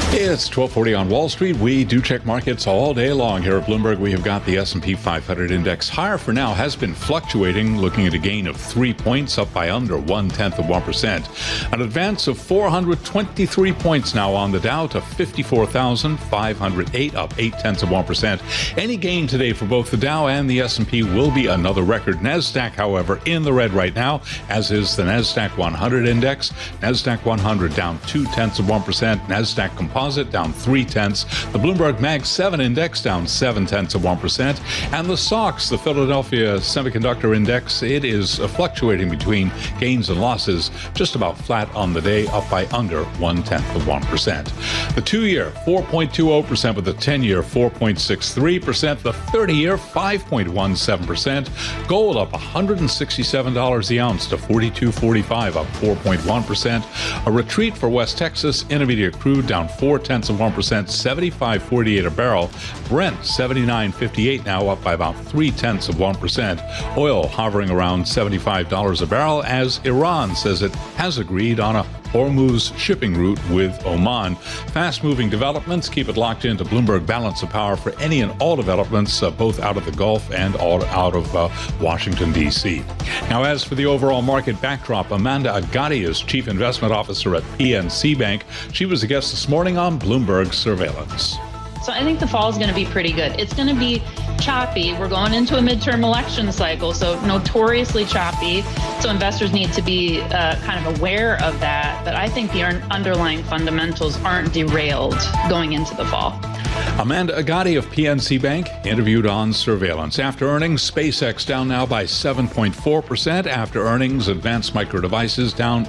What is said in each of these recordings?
It's 1240 on Wall Street. We do check markets all day long. Here at Bloomberg, we have got the S&P 500 index higher for now, has been fluctuating, looking at a gain of 3 points, up by under 0.1%. An advance of 423 points now on the Dow to 54,508, up 0.8%. Any gain today for both the Dow and the S&P will be another record. NASDAQ, however, in the red right now, as is the NASDAQ 100 index. NASDAQ 100 down 0.2%. NASDAQ Composite down 0.3. The Bloomberg Mag 7 index down 0.7%. And the SOX, the Philadelphia Semiconductor Index, it is fluctuating between gains and losses, just about flat on the day, up by under 0.1%. The 2-year 4.20%, with the 10-year 4.63%, the 30-year 5.17%. Gold up $167 the ounce to $42.45, up 4.1%. A retreat for West Texas Intermediate crude down 0.4%, 75.48 a barrel. Brent 79.58 now, up by about 0.3%. Oil hovering around $75 a barrel, as Iran says it has agreed on a Hormuz shipping route with Oman. Fast-moving developments. Keep it locked into Bloomberg Balance of Power for any and all developments, both out of the Gulf and all out of Washington, D.C. Now, as for the overall market backdrop, Amanda Agati is Chief Investment Officer at PNC Bank. She was a guest this morning on Bloomberg Surveillance. So I think the fall is going to be pretty good. It's going to be choppy. We're going into a midterm election cycle, so notoriously choppy. So investors need to be kind of aware of that. But I think the underlying fundamentals aren't derailed going into the fall. Amanda Agati of PNC Bank interviewed on Surveillance. After earnings, SpaceX down now by 7.4%. After earnings, Advanced Micro Devices down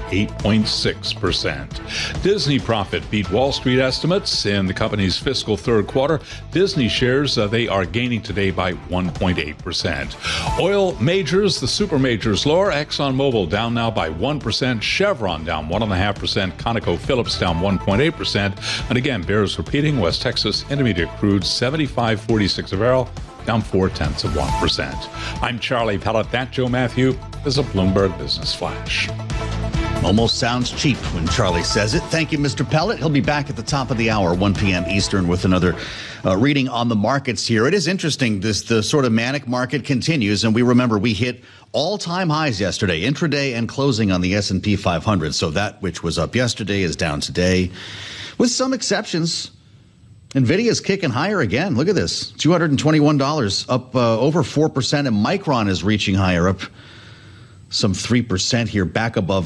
8.6%. Disney profit beat Wall Street estimates in the company's fiscal third quarter. Disney shares, they are gaining today by 1.8%. Oil majors, the super majors lower. ExxonMobil down now by 1%. Chevron down 1.5%. ConocoPhillips down 1.8%. And again, bears repeating, West Texas Intermediate crude 75.46 a barrel, down 0.4%. I'm Charlie Pellet. That Joe Matthew is a Bloomberg Business Flash. Almost sounds cheap when Charlie says it. Thank you, Mr. Pellet. He'll be back at the top of the hour, 1 p.m. Eastern, with another reading on the markets here. It is interesting. The sort of manic market continues, and we remember we hit all-time highs yesterday, intraday and closing on the S&P 500. So that which was up yesterday is down today, with some exceptions. NVIDIA's kicking higher again. Look at this, $221, up over 4%, and Micron is reaching higher, up some 3% here, back above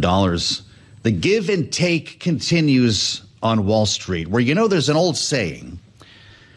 $900. The give and take continues on Wall Street, where, there's an old saying,